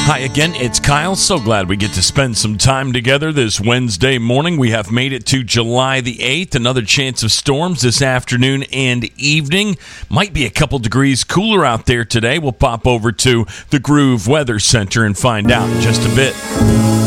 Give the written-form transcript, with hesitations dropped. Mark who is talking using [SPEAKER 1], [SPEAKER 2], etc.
[SPEAKER 1] Hi again, it's Kyle. So glad we get to spend some time together this Wednesday morning. We have made it to July the 8th. Another chance of storms this afternoon and evening. Might be a couple degrees cooler out there today. We'll pop over to the Groove Weather Center and find out in just a bit.